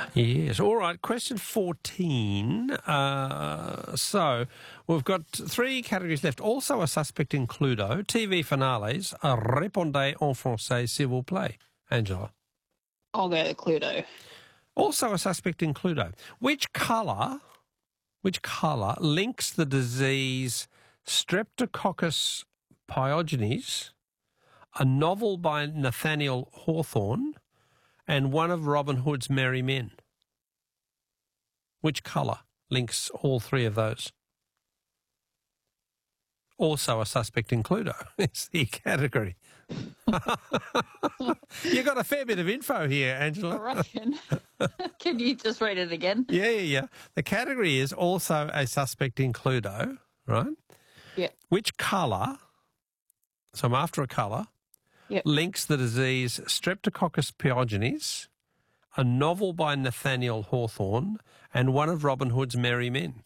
Yes. All right. Question 14. So we've got 3 categories left. Also a suspect in Cluedo. TV finales. Répondez en français, s'il vous plaît. Angela. I'll go to Cluedo. Also a suspect in Cluedo. Which colour links the disease Streptococcus pyogenes, a novel by Nathaniel Hawthorne, and one of Robin Hood's merry men? Which colour links all 3 of those? Also a suspect in Cluedo. It's the category. You got a fair bit of info here, Angela. I reckon. Can you just read it again? Yeah. The category is also a suspect in Cluedo, right? Yeah. Which colour, so I'm after a colour, links the disease Streptococcus pyogenes, a novel by Nathaniel Hawthorne, and one of Robin Hood's merry men?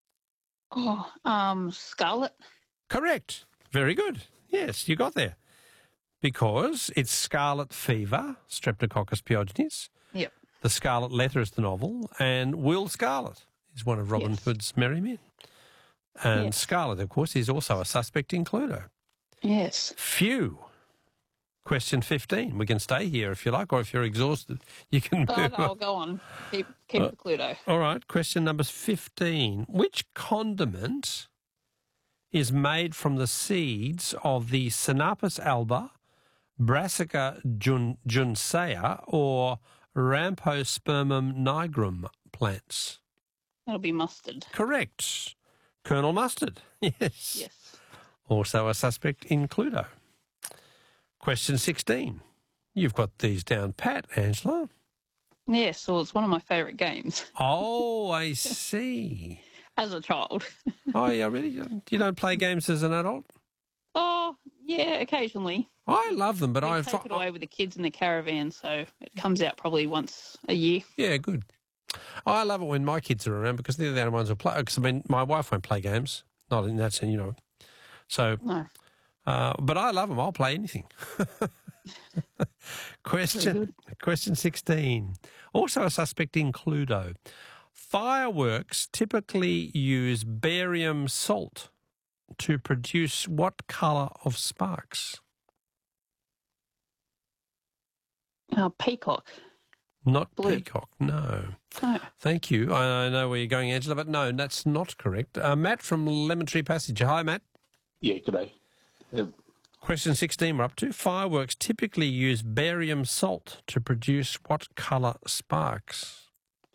Scarlet. Correct. Very good. Yes, you got there. Because it's scarlet fever, Streptococcus pyogenes. Yep. The Scarlet Letter is the novel, and Will Scarlet is one of Robin Hood's merry men. And Scarlet, of course, is also a suspect in Cluedo. Yes. Phew. Question 15. We can stay here if you like, or if you're exhausted, you can move on. No, go on. Keep the Cluedo. All right. Question number 15. Which condiment is made from the seeds of the Sinapis alba, Brassica juncea, or Rampospermum nigrum plants? That'll be mustard. Correct. Colonel Mustard. Yes. Yes. Also a suspect in Cluedo. Question 16. You've got these down pat, Angela. Yes, well, it's one of my favourite games. Oh, I see. As a child. Oh, yeah, really? You don't play games as an adult? Oh, yeah, occasionally. I love them, but I take it away with the kids in the caravan, so it comes out probably once a year. Yeah, good. I love it when my kids are around because they're the only ones who play. Because, I mean, my wife won't play games. Not in that sense, you know. So, no. But I love them. I'll play anything. Question 16. Also a suspect in Cluedo. Fireworks typically use barium salt to produce what colour of sparks? Peacock. Not Blue. peacock, no. No. Thank you. I know where you're going, Angela, but no, that's not correct. Matt from Lemon Tree Passage. Hi, Matt. Yeah, g'day. Question 16 we're up to. Fireworks typically use barium salt to produce what colour sparks?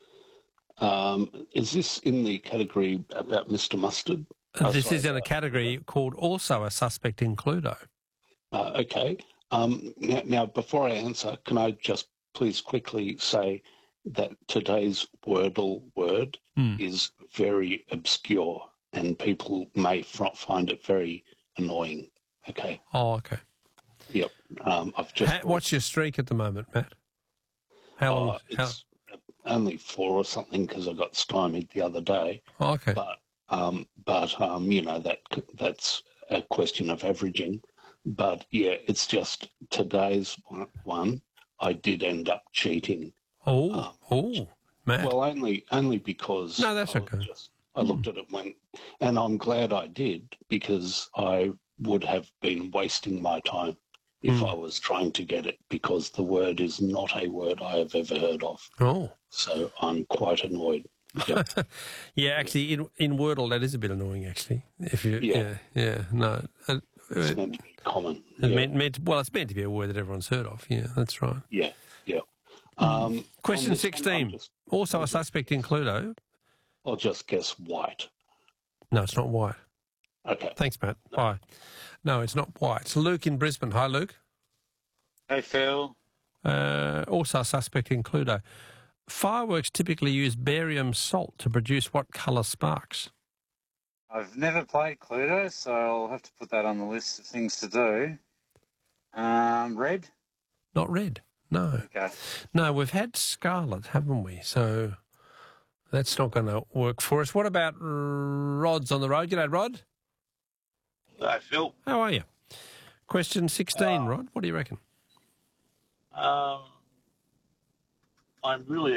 Is this in the category about Mr. Mustard? This is in a category called also a suspect in Cluedo. Okay. Now, before I answer, can I just please quickly say that today's Wordle word is very obscure and people may find it very annoying. Okay. Oh, okay. Yep. I've just. What's your streak at the moment, Matt? How long? It's only 4 or something because I got stymied the other day. Oh, okay. But you know that's a question of averaging. But yeah, it's just today's one. I did end up cheating. Matt. Well, only because no, that's okay. I looked at it and I'm glad I did because I would have been wasting my time if I was trying to get it because the word is not a word I have ever heard of. Oh. So I'm quite annoyed. Yep. Yeah, actually, in Wordle, that is a bit annoying, actually. If you, no. It's meant to be common. It's meant to be a word that everyone's heard of. Yeah, that's right. Yeah. Question 16. Also a suspect in Cluedo. I'll just guess white. No, it's not white. Okay. Thanks, Matt. No. Bye. No, it's not white. It's Luke in Brisbane. Hi, Luke. Hey, Phil. Also a suspect in Cluedo. Fireworks typically use barium salt to produce what colour sparks? I've never played Cluedo, so I'll have to put that on the list of things to do. Red? Not red, no. Okay. No, we've had scarlet, haven't we? So that's not going to work for us. What about Rod's on the road? G'day, Rod. Hi, Phil. How are you? Question 16, Rod. What do you reckon? I'm really